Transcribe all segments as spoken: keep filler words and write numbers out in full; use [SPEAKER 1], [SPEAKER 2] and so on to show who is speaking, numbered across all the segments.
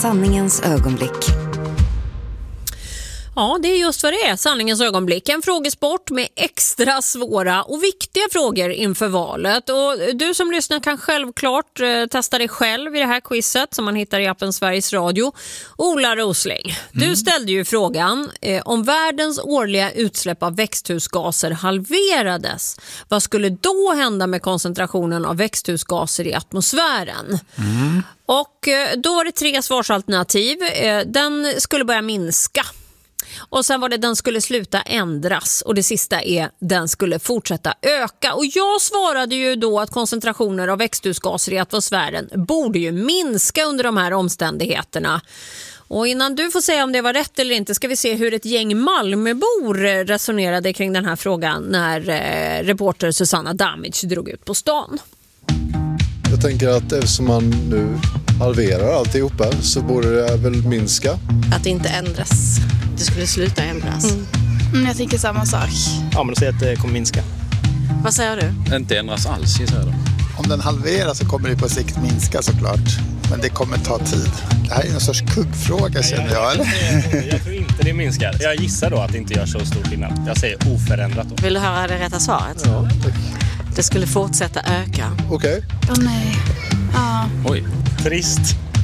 [SPEAKER 1] Sanningens ögonblick.
[SPEAKER 2] Ja, det är just vad det är, sanningens ögonblick. En frågesport med extra svåra och viktiga frågor inför valet. Och du som lyssnar kan självklart eh, testa dig själv i det här quizet som man hittar i appen Sveriges Radio. Ola Rosling, du mm. ställde ju frågan eh, om världens årliga utsläpp av växthusgaser halverades. Vad skulle då hända med koncentrationen av växthusgaser i atmosfären? Mm. Och eh, då var det tre svarsalternativ. Eh, den skulle börja minska. Och sen var det den skulle sluta ändras och det sista är den skulle fortsätta öka. Och jag svarade ju då att koncentrationer av växthusgaser i atmosfären borde ju minska under de här omständigheterna. Och innan du får säga om det var rätt eller inte ska vi se hur ett gäng Malmöbor resonerade kring den här frågan när eh, reporter Susanna Damic drog ut på stan.
[SPEAKER 3] Jag tänker att eftersom man nu halverar alltihopa så borde det väl minska.
[SPEAKER 4] Att det inte ändras. Det skulle sluta ändras.
[SPEAKER 5] Mm. Mm, jag tänker samma sak.
[SPEAKER 6] Ja, men då säger att det kommer minska.
[SPEAKER 4] Vad säger du?
[SPEAKER 7] Inte ändras alls, gissar jag då.
[SPEAKER 8] Om den halveras så kommer det på sikt minska såklart. Men det kommer ta tid. Det här är en sorts kuggfråga känner jag, eller?
[SPEAKER 6] Jag, jag tror inte det minskar. Jag gissar då att det inte gör så stor skillnad. Jag säger oförändrat då.
[SPEAKER 4] Vill du höra det rätta svaret?
[SPEAKER 3] Ja, tack.
[SPEAKER 4] Det skulle fortsätta öka.
[SPEAKER 3] Okej. Okay.
[SPEAKER 5] Åh oh, nej. Ja.
[SPEAKER 7] Oj.
[SPEAKER 6] Trist.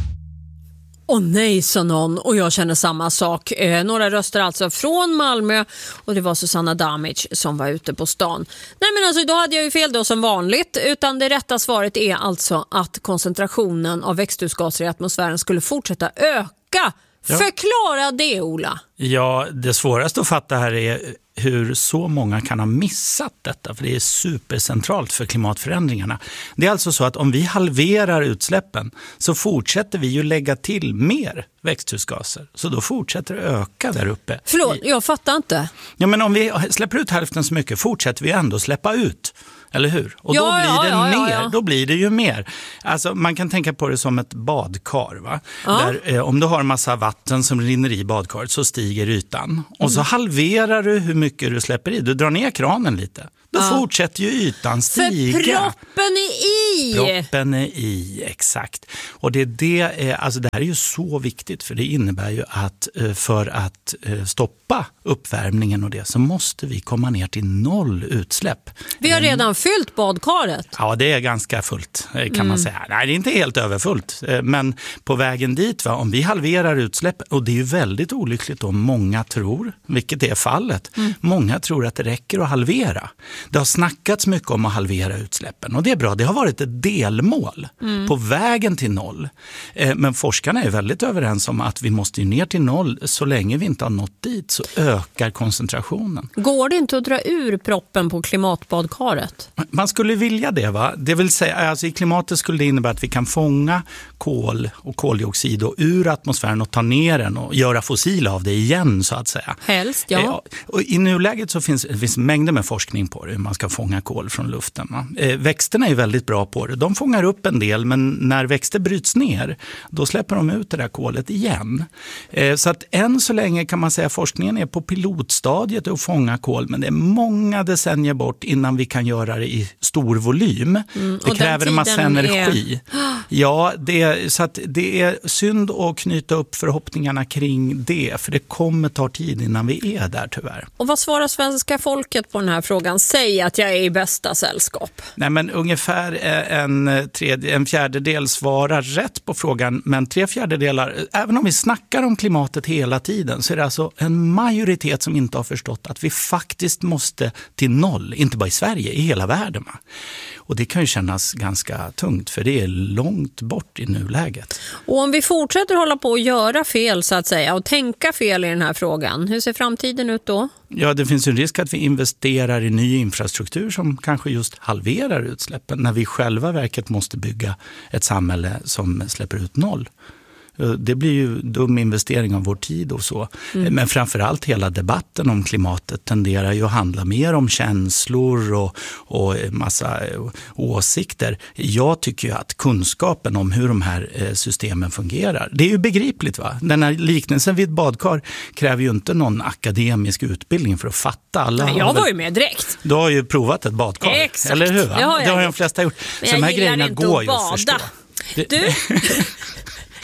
[SPEAKER 2] Åh nej, sa någon, och jag känner samma sak. Eh, några röster alltså från Malmö och det var Susanna Damic som var ute på stan. Nej men alltså, då hade jag ju fel då som vanligt, utan det rätta svaret är alltså att koncentrationen av växthusgaser i atmosfären skulle fortsätta öka. Ja. Förklara det, Ola.
[SPEAKER 9] Ja, det svåraste att fatta här är hur så många kan ha missat detta, för det är supercentralt för klimatförändringarna. Det är alltså så att om vi halverar utsläppen så fortsätter vi ju lägga till mer växthusgaser. Så då fortsätter det öka där uppe.
[SPEAKER 2] Förlåt, jag fattar inte.
[SPEAKER 9] Ja, men om vi släpper ut hälften så mycket fortsätter vi ändå släppa ut. Eller hur? Och
[SPEAKER 2] ja,
[SPEAKER 9] då blir det
[SPEAKER 2] ja, ja,
[SPEAKER 9] mer.
[SPEAKER 2] ja, ja.
[SPEAKER 9] Då blir det ju mer. Alltså man kan tänka på det som ett badkar, va?
[SPEAKER 2] Ja.
[SPEAKER 9] Där, eh, om du har en massa vatten som rinner i badkaret så stiger ytan. Mm. Och så halverar du hur mycket du släpper i. Du drar ner kranen lite. Då ja. fortsätter ju ytan stiga.
[SPEAKER 2] För proppen är i!
[SPEAKER 9] Proppen är i, exakt. Och det, är det, alltså det här är ju så viktigt, för det innebär ju att för att stoppa uppvärmningen och det så måste vi komma ner till noll utsläpp.
[SPEAKER 2] Vi har redan fyllt badkaret.
[SPEAKER 9] Ja, det är ganska fullt kan
[SPEAKER 2] mm.
[SPEAKER 9] man säga. Nej, det är inte helt överfullt. Men på vägen dit, va, om vi halverar utsläpp, och det är ju väldigt olyckligt om många tror, vilket är fallet, mm. många tror att det räcker att halvera. Det har snackats mycket om att halvera utsläppen och det är bra. Det har varit ett delmål mm. på vägen till noll. Men forskarna är väldigt överens om att vi måste ju ner till noll. Så länge vi inte har nått dit så ökar koncentrationen.
[SPEAKER 2] Går det inte att dra ur proppen på klimatbadkaret?
[SPEAKER 9] Man skulle vilja det, va? Det vill säga, alltså i klimatet skulle det innebära att vi kan fånga kol och koldioxid och ur atmosfären och ta ner den och göra fossil av det igen så att säga.
[SPEAKER 2] Helst, ja.
[SPEAKER 9] Och i nuläget så finns det finns mängder med forskning på det, hur man ska fånga kol från luften. Va? Växterna är väldigt bra på det. De fångar upp en del, men när växter bryts ner, då släpper de ut det där kolet igen. Så att än så länge kan man säga att forskningen är på pilotstadiet att fånga kol, men det är många decennier bort innan vi kan göra det i stor volym. Mm, det kräver en massa energi. Är... Ja, det, så att det är synd att knyta upp förhoppningarna kring det, för det kommer ta tid innan vi är där tyvärr.
[SPEAKER 2] Och vad svarar svenska folket på den här frågan? Säg att jag är i bästa sällskap.
[SPEAKER 9] Nej, men ungefär en, tredje, en fjärdedel svarar rätt på frågan, men tre fjärdedelar, även om vi snackar om klimatet hela tiden, så är det alltså en majoritet som inte har förstått att vi faktiskt måste till noll, inte bara i Sverige, i hela världen. Och det kan ju kännas ganska tungt, för det är långt bort i nuläget.
[SPEAKER 2] Och om vi fortsätter hålla på att göra fel så att säga och tänka fel i den här frågan, hur ser framtiden ut då?
[SPEAKER 9] Ja, det finns en risk att vi investerar i ny infrastruktur som kanske just halverar utsläppen när vi själva verket måste bygga ett samhälle som släpper ut noll. Det blir ju dum investering av vår tid och så. Mm. Men framförallt hela debatten om klimatet tenderar ju att handla mer om känslor och, och massa åsikter. Jag tycker ju att kunskapen om hur de här systemen fungerar, det är ju begripligt, va? Den här liknelsen vid ett badkar kräver ju inte någon akademisk utbildning för att fatta. Alla
[SPEAKER 2] Nej, jag
[SPEAKER 9] väl,
[SPEAKER 2] var ju med direkt.
[SPEAKER 9] Du har ju provat ett badkar.
[SPEAKER 2] Exakt.
[SPEAKER 9] Eller hur? Va?
[SPEAKER 2] Det har,
[SPEAKER 9] det har ju de flesta gjort.
[SPEAKER 2] Men
[SPEAKER 9] så
[SPEAKER 2] jag
[SPEAKER 9] de här
[SPEAKER 2] gillar
[SPEAKER 9] grejerna
[SPEAKER 2] inte
[SPEAKER 9] går
[SPEAKER 2] att
[SPEAKER 9] ju att
[SPEAKER 2] bada.
[SPEAKER 9] förstå.
[SPEAKER 2] Du...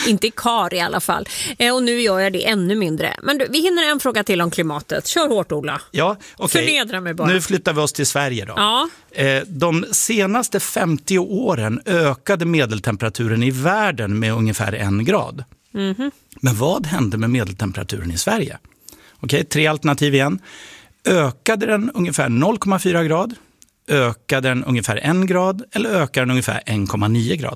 [SPEAKER 2] Inte i kar i alla fall. Eh, och nu gör jag det ännu mindre. Men du, vi hinner en fråga till om klimatet. Kör hårt, Ola.
[SPEAKER 9] Ja, okej.
[SPEAKER 2] Förnedra mig bara.
[SPEAKER 9] Nu flyttar vi oss till Sverige då.
[SPEAKER 2] Ja.
[SPEAKER 9] Eh, de senaste femtio åren ökade medeltemperaturen i världen med ungefär en grad. Mm-hmm. Men vad hände med medeltemperaturen i Sverige? Okej, tre alternativ igen. Ökade den ungefär noll komma fyra grad? Ökade den ungefär en grad? Eller ökade den ungefär en komma nio grad?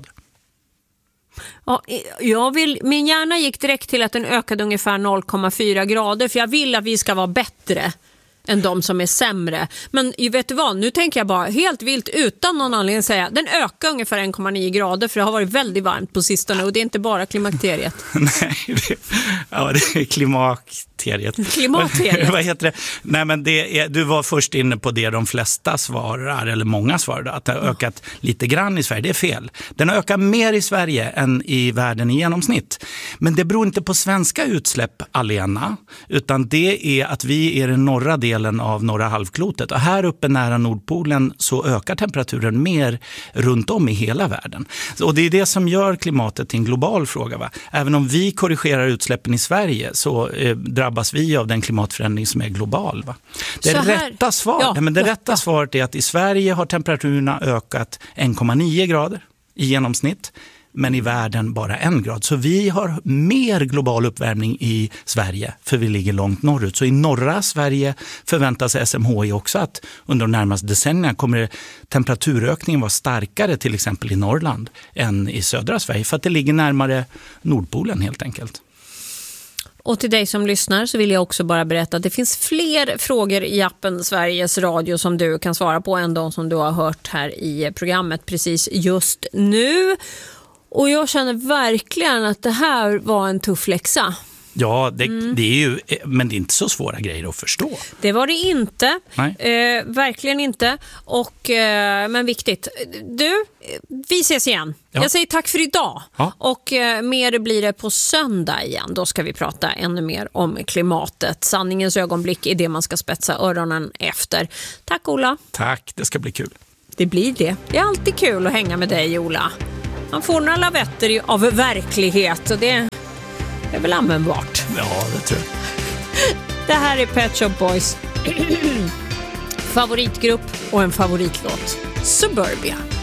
[SPEAKER 2] Ja, jag vill, min hjärna gick direkt till att den ökade ungefär noll komma fyra grader. För jag vill att vi ska vara bättre än de som är sämre. Men vet du vad, nu tänker jag bara helt vilt utan någon anledning säga den ökar ungefär en komma nio grader för det har varit väldigt varmt på sistone och det är inte bara klimakteriet.
[SPEAKER 9] Nej, det, ja, det är klimakteriet.
[SPEAKER 2] Klimakteriet.
[SPEAKER 9] Vad heter det? Nej, men det är, du var först inne på det de flesta svarar, eller många svarar, att det har ökat lite grann i Sverige. Det är fel. Den har ökat mer i Sverige än i världen i genomsnitt. Men det beror inte på svenska utsläpp alena, utan det är att vi är den norra delen av norra halvklotet. Och här uppe nära Nordpolen så ökar temperaturen mer runt om i hela världen. Och det är det som gör klimatet till en global fråga. Va? Även om vi korrigerar utsläppen i Sverige så eh, drabbas vi av den klimatförändring som är global. Va? Det rätta, svar, ja, men det ja, rätta ja. svaret är att i Sverige har temperaturerna ökat en komma nio grader i genomsnitt. Men i världen bara en grad. Så vi har mer global uppvärmning i Sverige för vi ligger långt norrut. Så i norra Sverige förväntas S M H I också att under de närmaste decennierna kommer temperaturökningen vara starkare till exempel i Norrland än i södra Sverige. För att det ligger närmare Nordpolen helt enkelt.
[SPEAKER 2] Och till dig som lyssnar så vill jag också bara berätta att det finns fler frågor i appen Sveriges Radio som du kan svara på än de som du har hört här i programmet precis just nu. Och jag känner verkligen att det här var en tuff läxa.
[SPEAKER 9] Ja, det, mm. det är ju, men det är inte så svåra grejer att förstå.
[SPEAKER 2] Det var det inte.
[SPEAKER 9] Eh,
[SPEAKER 2] verkligen inte. Och, eh, men viktigt. Du, vi ses igen. Ja. Jag säger tack för idag.
[SPEAKER 9] Ja.
[SPEAKER 2] Och eh, mer blir det på söndag igen. Då ska vi prata ännu mer om klimatet. Sanningens ögonblick är det man ska spetsa öronen efter. Tack, Ola.
[SPEAKER 9] Tack, det ska bli kul.
[SPEAKER 2] Det blir det. Det är alltid kul att hänga med dig, Ola. Man får några lavetter av verklighet och det är väl användbart.
[SPEAKER 9] Ja, det tror jag.
[SPEAKER 2] Det här är Pet Shop Boys favoritgrupp och en favoritlåt, Suburbia.